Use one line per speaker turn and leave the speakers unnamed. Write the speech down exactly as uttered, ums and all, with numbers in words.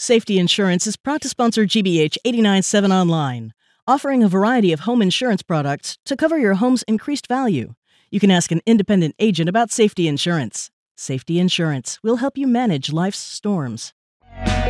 Safety Insurance is proud to sponsor G B H eighty-nine point seven Online, offering a variety of home insurance products to cover your home's increased value. You can ask an independent agent about Safety Insurance. Safety Insurance will help you manage life's storms.